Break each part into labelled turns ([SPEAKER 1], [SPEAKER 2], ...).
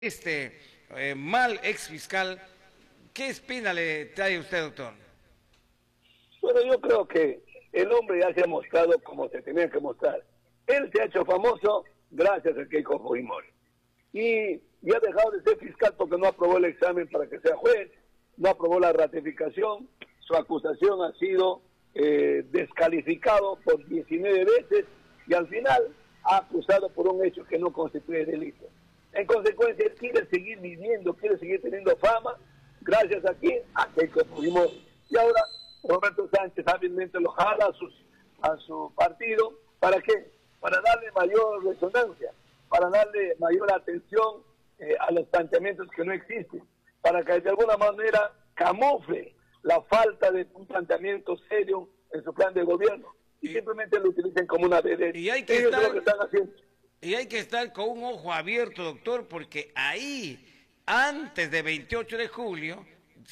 [SPEAKER 1] mal ex fiscal. ¿Qué espina le trae usted, doctor?
[SPEAKER 2] Bueno, yo creo que el hombre ya se ha mostrado como se tenía que mostrar. Él se ha hecho famoso gracias a Keiko Fujimori. Y ha dejado de ser fiscal porque no aprobó el examen para que sea juez, no aprobó la ratificación, su acusación ha sido descalificado por 19 veces y al final ha acusado por un hecho que no constituye delito. En consecuencia, él quiere seguir viviendo, quiere seguir teniendo fama, gracias a quién, a Keiko Fujimori. Y ahora Roberto Sánchez hábilmente lo jala a su partido, ¿para qué? Para darle mayor resonancia, para darle mayor atención a los planteamientos que no existen, para que de alguna manera camufle la falta de un planteamiento serio en su plan de gobierno y simplemente lo utilicen como una vedette.
[SPEAKER 1] Y hay
[SPEAKER 2] Ellos es lo que están haciendo.
[SPEAKER 1] Y hay que estar con un ojo abierto, doctor, porque ahí, antes de 28 de julio,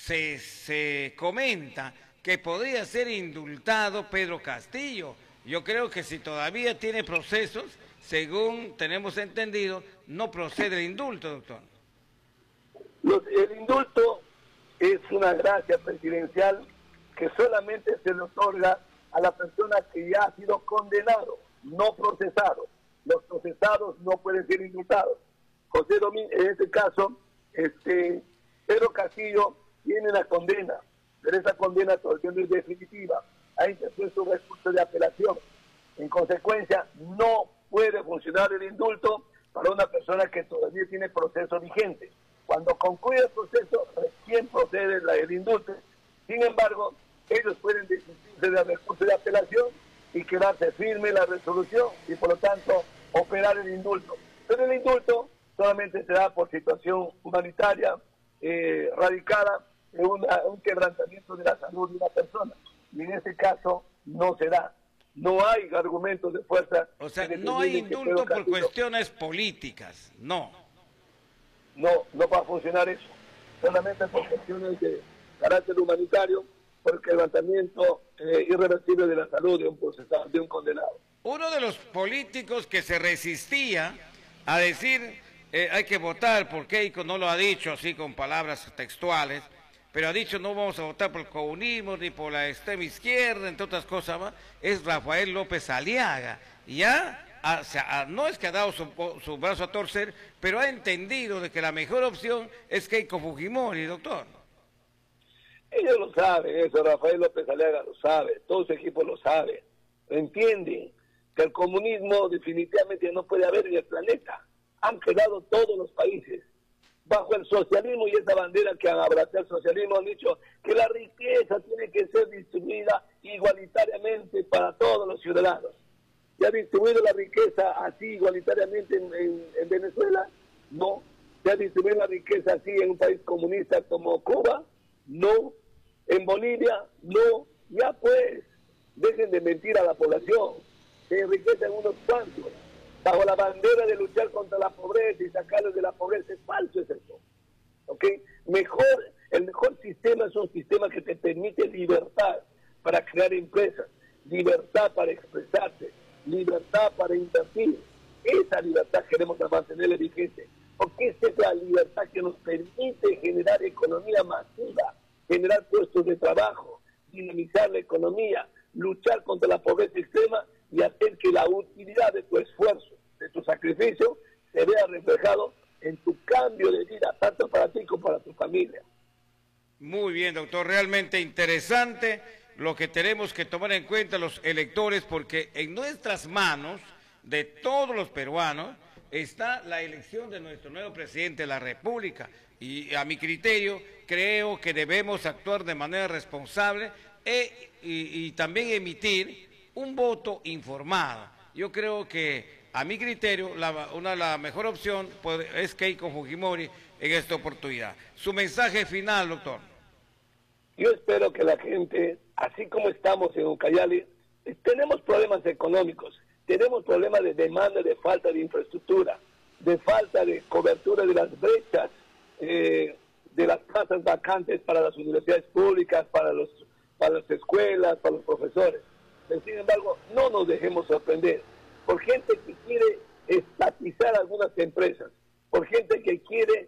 [SPEAKER 1] se comenta que podría ser indultado Pedro Castillo. Yo creo que si todavía tiene procesos, según tenemos entendido, no procede el indulto, doctor.
[SPEAKER 2] El indulto es una gracia presidencial que solamente se le otorga a la persona que ya ha sido condenado, no procesado. Los procesados no pueden ser indultados. José Domínguez, en este caso, Pedro Castillo tiene una condena, pero esa condena todavía no es definitiva. Ha interpuesto un recurso de apelación. En consecuencia, no puede funcionar el indulto para una persona que todavía tiene proceso vigente. Cuando concluye el proceso, recién procede el indulto. Sin embargo, ellos pueden desistirse del recurso de apelación y quedarse firme la resolución y por lo tanto operar el indulto. Pero el indulto solamente se da por situación humanitaria radicada en un quebrantamiento de la salud de una persona. Y en este caso no se da. No hay argumentos de fuerza.
[SPEAKER 1] O sea, no hay indulto por cuestiones políticas, no.
[SPEAKER 2] No va a funcionar eso. Solamente por cuestiones de carácter humanitario, por el quebrantamiento irreversible de la salud de un procesado, de un condenado.
[SPEAKER 1] Uno de los políticos que se resistía a decir hay que votar por Keiko, no lo ha dicho así con palabras textuales, pero ha dicho no vamos a votar por el comunismo ni por la extrema izquierda, entre otras cosas más, es Rafael López Aliaga. No es que ha dado su brazo a torcer, pero ha entendido de que la mejor opción es Keiko Fujimori, doctor.
[SPEAKER 2] Ellos lo saben, eso, Rafael López Aliaga lo sabe, todo su equipo lo sabe, entienden que el comunismo definitivamente no puede haber en el planeta. Han quedado todos los países bajo el socialismo y esa bandera que han abrazado el socialismo han dicho que la riqueza tiene que ser distribuida igualitariamente para todos los ciudadanos. ¿Se ha distribuido la riqueza así igualitariamente en Venezuela? No. ¿Se ha distribuido la riqueza así en un país comunista como Cuba? No. ¿En Bolivia? No. Ya pues, dejen de mentir a la población. Se enriquecen unos cuantos bajo la bandera de luchar contra la pobreza y sacarlos de la pobreza. Es falso es eso. ¿Ok? El mejor sistema es un sistema que te permite libertad para crear empresas, libertad para expresarse, libertad para invertir. Esa libertad queremos mantenerla vigente, porque esa es la libertad que nos permite generar economía masiva, generar puestos de trabajo, dinamizar la economía, luchar contra la pobreza extrema y hacer que la utilidad de tu esfuerzo, de tu sacrificio, se vea reflejado en tu cambio de vida, tanto para ti como para tu familia.
[SPEAKER 1] Muy bien, doctor, realmente interesante lo que tenemos que tomar en cuenta los electores, porque en nuestras manos, de todos los peruanos, está la elección de nuestro nuevo presidente de la República. Y a mi criterio, creo que debemos actuar de manera responsable y también emitir un voto informado. Yo creo que, a mi criterio, la mejor opción es Keiko Fujimori en esta oportunidad. Su mensaje final, doctor.
[SPEAKER 2] Yo espero que la gente, así como estamos en Ucayali, tenemos problemas económicos, tenemos problemas de demanda, de falta de infraestructura, de falta de cobertura de las brechas, de las plazas vacantes para las universidades públicas, para las escuelas, para los profesores. Pero, sin embargo, no nos dejemos sorprender por gente que quiere estatizar algunas empresas. por gente que quiere